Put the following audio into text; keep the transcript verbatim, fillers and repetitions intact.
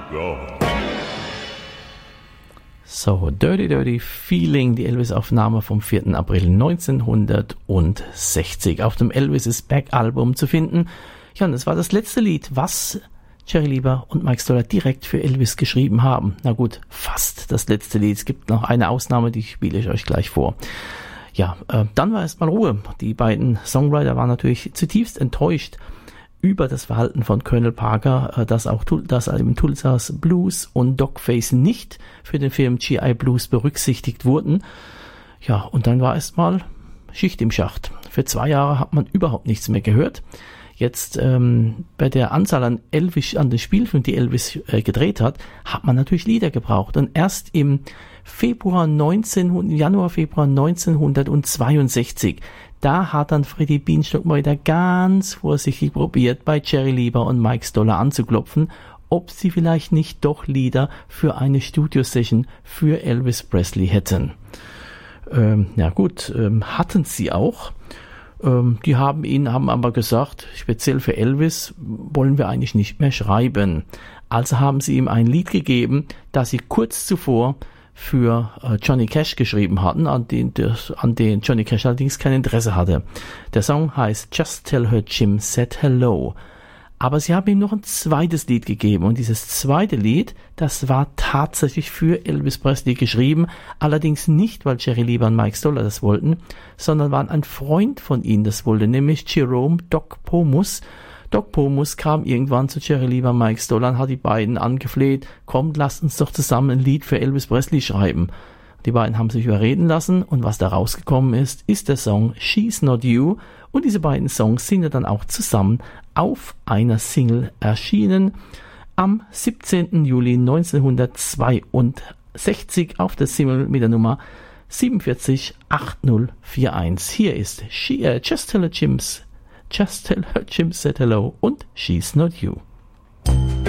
God. So, Dirty Dirty Feeling, die Elvis-Aufnahme vom vierten April neunzehnhundertsechzig auf dem Elvis is Back Album zu finden. Ja, und das war das letzte Lied, was Jerry Lieber und Mike Stoller direkt für Elvis geschrieben haben. Na gut, fast das letzte Lied. Es gibt noch eine Ausnahme, die spiele ich euch gleich vor. Ja, äh, dann war erstmal Ruhe. Die beiden Songwriter waren natürlich zutiefst enttäuscht über das Verhalten von Colonel Parker, äh, dass auch dass eben Tulsas Blues und Dogface nicht für den Film G I Blues berücksichtigt wurden. Ja, und dann war erstmal Schicht im Schacht. Für zwei Jahre hat man überhaupt nichts mehr gehört. Jetzt ähm, bei der Anzahl an Elvis, an den Spielfilmen, die Elvis äh, gedreht hat, hat man natürlich Lieder gebraucht. Und erst im Februar neunzehnhundert, Januar, Februar neunzehnhundertzweiundsechzig, da hat dann Freddie Bienstock mal wieder ganz vorsichtig probiert, bei Jerry Lieber und Mike Stoller anzuklopfen, ob sie vielleicht nicht doch Lieder für eine Studio-Session für Elvis Presley hätten. Ähm, ja gut, ähm, hatten sie auch. Ähm, die haben ihn, haben aber gesagt, speziell für Elvis wollen wir eigentlich nicht mehr schreiben. Also haben sie ihm ein Lied gegeben, das sie kurz zuvor für äh, Johnny Cash geschrieben hatten, an den, der, an den Johnny Cash allerdings kein Interesse hatte. Der Song heißt Just Tell Her Jim Said Hello. Aber sie haben ihm noch ein zweites Lied gegeben und dieses zweite Lied, das war tatsächlich für Elvis Presley geschrieben, allerdings nicht, weil Jerry Lieber und Mike Stoller das wollten, sondern war ein Freund von ihnen das wollte, nämlich Jerome Doc Pomus. Doc Pomus kam irgendwann zu Jerry Lieber und Mike Stoller und hat die beiden angefleht, kommt, lasst uns doch zusammen ein Lied für Elvis Presley schreiben. Die beiden haben sich überreden lassen und was da rausgekommen ist, ist der Song She's Not You und diese beiden Songs sind ja dann auch zusammen auf einer Single erschienen am siebzehnten Juli neunzehnhundertzweiundsechzig auf der Single mit der Nummer sieben vier acht null vier eins. Hier ist She, uh, Just Tell Her Jim's Just Tell Her Jim Said Hello und She's Not You.